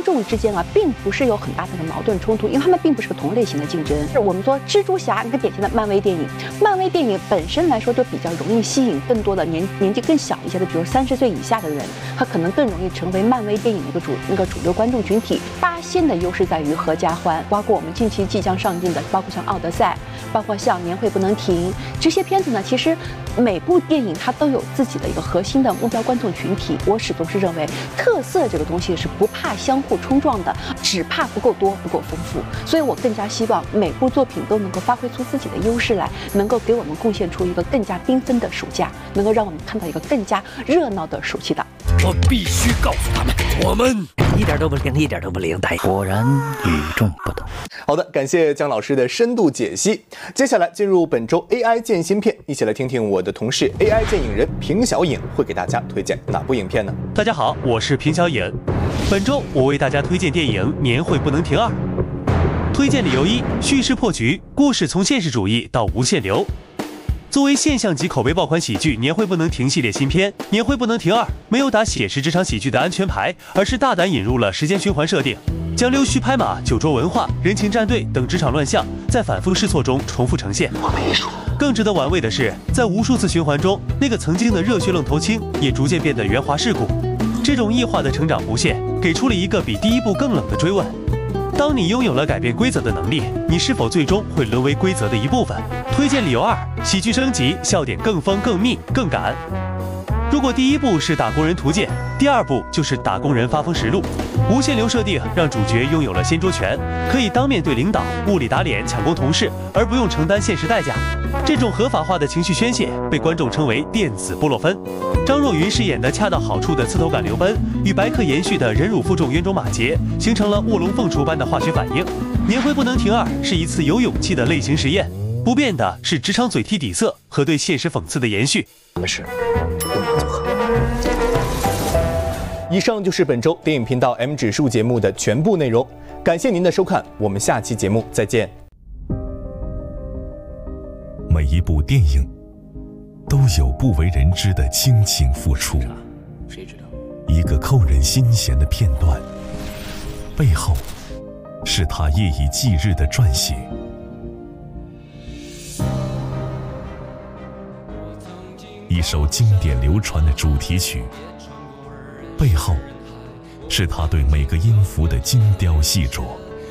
众之间啊，并不是有很大的矛盾冲突，因为他们并不是个同类型的竞争。我们说蜘蛛侠一个典型的漫威电影，漫威电影本身来说就比较容易吸引更多的年纪更小一些的，比如30岁以下的人，他可能更容易成为漫威电影的一个主流观众群体。八仙的优势在于合家欢，包括我们近期即将上映的，包括像《奥德赛》，包括像《年会不能停》这些片子呢，其实每部电影它都有自己的一个核心的目标观众群体。我始终是认为特色这个东西是不怕相互冲撞的，只怕不够多不够丰富。所以我更加希望每部作品都能够发挥出自己的优势来，能够给我们贡献出一个更加缤纷的暑假，能够让我们看到一个更加热闹的暑期档。 我必须告诉他们，我们一点都不灵，一点都不灵，果然与众不同。 好的，感谢姜老师的深度解析。接下来进入本周 AI 见芯片，一起来听听我的同事 AI 见影人平小影会给大家推荐哪部影片呢？ 大家好，我是平小影。本周我为大家推荐电影《年会不能停2》。推荐理由一：叙事破局，故事从现实主义到无限流。作为现象级口碑爆款喜剧《年会不能停》系列新片，《年会不能停2》没有打写实职场喜剧的安全牌，而是大胆引入了时间循环设定，将溜须拍马、酒桌文化、人情站队等职场乱象在反复试错中重复呈现。 我没说。 更值得玩味的是，在无数次循环中，那个曾经的热血愣头青也逐渐变得圆滑世故。这种异化的成长弧线，给出了一个比第一部更冷的追问：当你拥有了改变规则的能力，你是否最终会沦为规则的一部分？推荐理由2：喜剧升级，笑点更丰、更密、更赶。如果第一部是打工人图鉴，第2部就是打工人发疯实录。无限流设定让主角拥有了掀桌权，可以当面对领导物理打脸抢攻同事，而不用承担现实代价。这种合法化的情绪宣泄被观众称为电子布洛芬。张若昀饰演的恰到好处的刺头感刘奔，与白客延续的忍辱负重冤种马杰，形成了卧龙凤雏般的化学反应。年会不能停2是一次有勇气的类型实验，不变的是职场嘴替底色和对现实讽刺的延续。 我们是跟马组合。 以上就是本周电影频道 M 指数节目的全部内容，感谢您的收看，我们下期节目再见。 每一部电影都有不为人知的倾情付出， 谁知道？ 一个扣人心弦的片段，背后是他夜以继日的撰写。一首经典流传的主题曲，背后是他对每个音符的精雕细琢。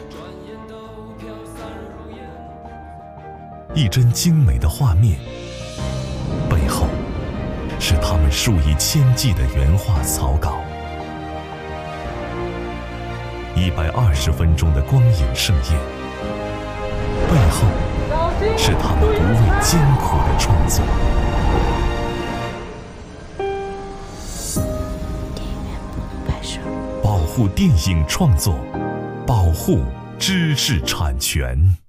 一帧精美的画面，背后是他们数以千计的原画草稿。120分钟的光影盛宴，背后是他们不畏艰苦的创作。 电影院不能拍摄。 保护电影创作，保护知识产权。